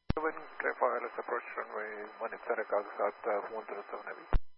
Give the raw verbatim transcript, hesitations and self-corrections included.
When Trafalgar approach runway one X R K साथ phone तरह से